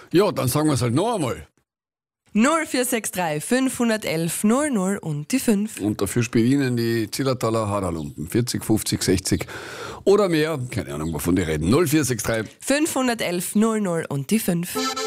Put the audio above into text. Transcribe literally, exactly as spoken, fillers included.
Ja, dann sagen wir es halt noch einmal. null vier sechs drei fünf eins eins null null und die fünf. Und dafür spiele ich Ihnen die Zillertaler Haderlumpen. vierzig, fünfzig, sechzig oder mehr. Keine Ahnung, wovon die reden. null vier sechs drei fünf eins eins null null und die fünf.